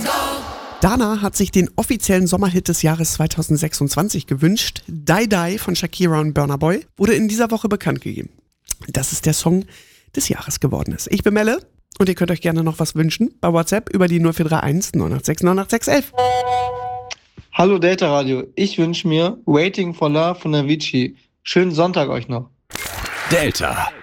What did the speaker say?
Dana hat sich den offiziellen Sommerhit des Jahres 2026 gewünscht. Die Die von Shakira und Burna Boy wurde in dieser Woche bekannt gegeben, dass es der Song des Jahres geworden ist. Ich bin Melle und ihr könnt euch gerne noch was wünschen bei WhatsApp über die 0431 986 98611. Hallo Delta Radio, ich wünsche mir Waiting for Love von Avicii. Schönen Sonntag euch noch. Delta.